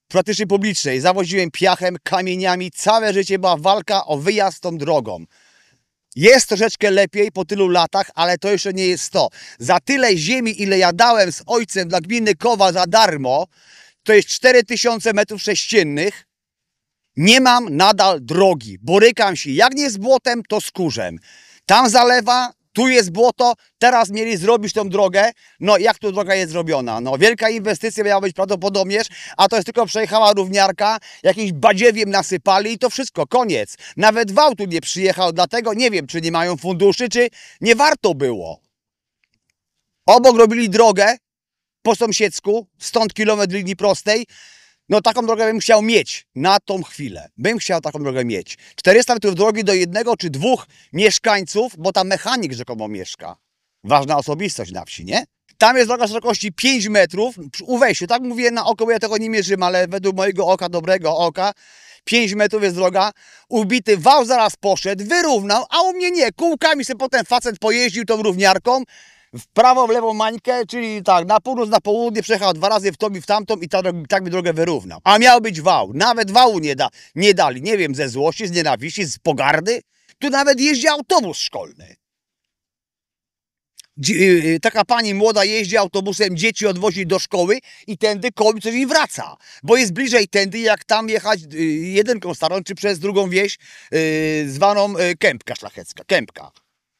praktycznie publicznej. Zawoziłem piachem, kamieniami. Całe życie była walka o wyjazd tą drogą. Jest troszeczkę lepiej po tylu latach, ale to jeszcze nie jest to. Za tyle ziemi, ile ja dałem z ojcem dla gminy Kowal za darmo, to jest 4000 m². Nie mam nadal drogi. Borykam się jak nie z błotem, to z kurzem. Tam zalewa, tu jest błoto, teraz mieli zrobić tą drogę. No jak tu droga jest zrobiona? No wielka inwestycja miała być prawdopodobnież, a to jest tylko przejechała równiarka, jakimś badziewiem nasypali i to wszystko, koniec. Nawet wał tu nie przyjechał, dlatego nie wiem, czy nie mają funduszy, czy nie warto było. Obok robili drogę po sąsiedzku, stąd kilometr linii prostej. No taką drogę bym chciał mieć na tą chwilę. Bym chciał taką drogę mieć. 400 metrów drogi do 1 czy 2 mieszkańców, bo tam mechanik rzekomo mieszka. Ważna osobistość na wsi, nie? Tam jest droga szerokości 5 metrów u wejściu. Tak mówię na oko, bo ja tego nie mierzymy, ale według mojego oka, dobrego oka, 5 metrów jest droga. Ubity wał zaraz poszedł, wyrównał, a u mnie nie. Kółkami sobie potem facet pojeździł tą równiarką. W prawo, w lewą mańkę, czyli tak, na północ, na południe, przejechał 2 razy w tą i w tamtą i tak mi drogę wyrównał. A miał być wał. Nawet wału nie dali. Nie wiem, ze złości, z nienawiści, z pogardy. Tu nawet jeździ autobus szkolny. Taka pani młoda jeździ autobusem, dzieci odwozi do szkoły i tędy koło coś im wraca. Bo jest bliżej tędy, jak tam jechać jedynką starą, czy przez drugą wieś zwaną Kępka Szlachecka. Kępka.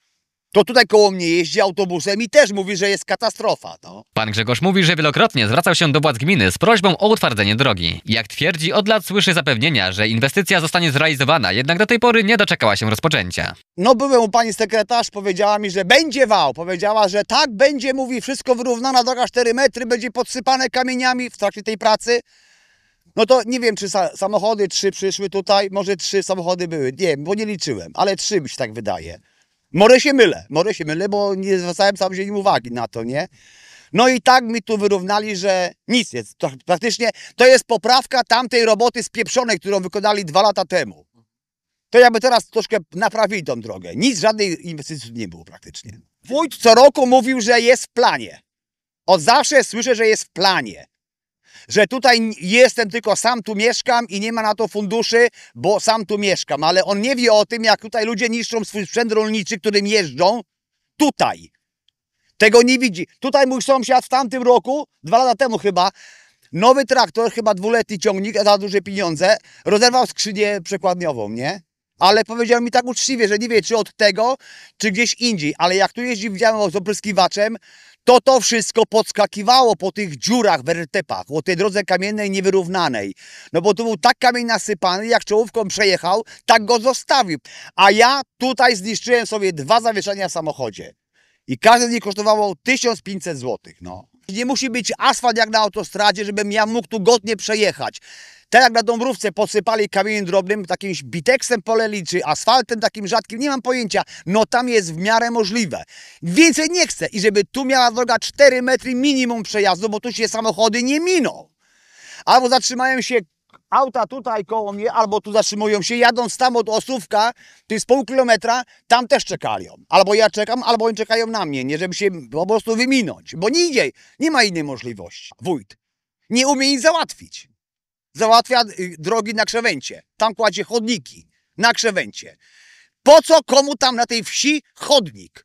To tutaj koło mnie jeździ autobusem i też mówi, że jest katastrofa. No. Pan Grzegorz mówi, że wielokrotnie zwracał się do władz gminy z prośbą o utwardzenie drogi. Jak twierdzi, od lat słyszy zapewnienia, że inwestycja zostanie zrealizowana, jednak do tej pory nie doczekała się rozpoczęcia. No byłem u pani sekretarz, powiedziała mi, że będzie wał. Powiedziała, że tak będzie, mówi, wszystko wyrównana, droga 4 metry, będzie podsypane kamieniami w trakcie tej pracy. No to nie wiem, czy samochody 3 przyszły tutaj, może 3 samochody były, nie wiem, bo nie liczyłem, ale 3 mi się tak wydaje. Może się mylę, bo nie zwracałem sam się nim uwagi na to, nie? No i tak mi tu wyrównali, że nic jest. To praktycznie to jest poprawka tamtej roboty spieprzonej, którą wykonali 2 lata temu. To jakby teraz troszkę naprawili tą drogę. Nic, żadnej inwestycji nie było praktycznie. Wójt co roku mówił, że jest w planie. Od zawsze słyszę, że jest w planie. Że tutaj jestem, tylko sam tu mieszkam i nie ma na to funduszy, bo sam tu mieszkam. Ale on nie wie o tym, jak tutaj ludzie niszczą swój sprzęt rolniczy, którym jeżdżą tutaj. Tego nie widzi. Tutaj mój sąsiad w tamtym roku, 2 lata temu chyba, nowy traktor, chyba 2-letni ciągnik za duże pieniądze, rozerwał skrzynię przekładniową, nie? Ale powiedział mi tak uczciwie, że nie wie, czy od tego, czy gdzieś indziej. Ale jak tu jeździ, widziałem z opryskiwaczem, to wszystko podskakiwało po tych dziurach, wertepach, po tej drodze kamiennej niewyrównanej. No bo tu był tak kamień nasypany, jak czołówką przejechał, tak go zostawił. A ja tutaj zniszczyłem sobie 2 zawieszenia w samochodzie. I każde z nich kosztowało 1500 zł. No. Nie musi być asfalt jak na autostradzie, żebym ja mógł tu godnie przejechać. Tak jak na Dąbrówce podsypali kamieniem drobnym, takim biteksem poleli, czy asfaltem takim rzadkim, nie mam pojęcia. No tam jest w miarę możliwe. Więcej nie chcę. I żeby tu miała droga 4 metry minimum przejazdu, bo tu się samochody nie miną. Albo zatrzymają się auta tutaj koło mnie, albo tu zatrzymują się, jadąc tam od Ossówka, to jest pół kilometra, tam też czekają. Albo ja czekam, albo oni czekają na mnie, nie, żeby się po prostu wyminąć. Bo nie idzie, nie ma innej możliwości. Wójt nie umie nic załatwić. Załatwia drogi na Krzewęcie. Tam kładzie chodniki na Krzewęcie. Po co komu tam na tej wsi chodnik?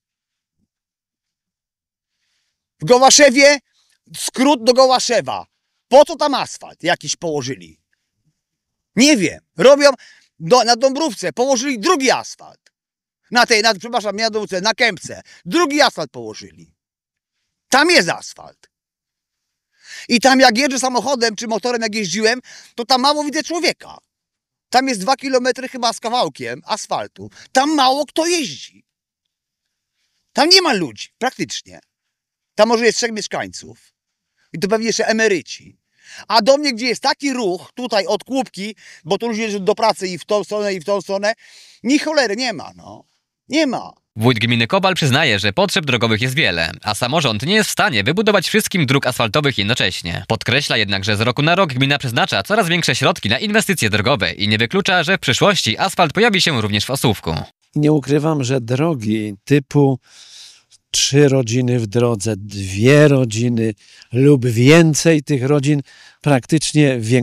W Gołaszewie skrót do Gołaszewa. Po co tam asfalt jakiś położyli? Nie wiem. Robią na Dąbrówce, położyli drugi asfalt. Przepraszam, nie na Dąbrówce, na Kępce. Drugi asfalt położyli. Tam jest asfalt. I tam jak jeżdżę samochodem czy motorem, jak jeździłem, to tam mało widzę człowieka. Tam jest 2 kilometry chyba z kawałkiem asfaltu. Tam mało kto jeździ. Tam nie ma ludzi, praktycznie. Tam może jest 3 mieszkańców. I to pewnie jeszcze emeryci. A do mnie, gdzie jest taki ruch, tutaj od Kłubki, bo tu ludzie jeżdżą do pracy i w tą stronę, i w tą stronę, ni cholery nie ma, no. Nie ma. Wójt gminy Kowal przyznaje, że potrzeb drogowych jest wiele, a samorząd nie jest w stanie wybudować wszystkim dróg asfaltowych jednocześnie. Podkreśla jednak, że z roku na rok gmina przeznacza coraz większe środki na inwestycje drogowe i nie wyklucza, że w przyszłości asfalt pojawi się również w Ossówku. Nie ukrywam, że drogi typu 3 rodziny w drodze, 2 rodziny lub więcej tych rodzin praktycznie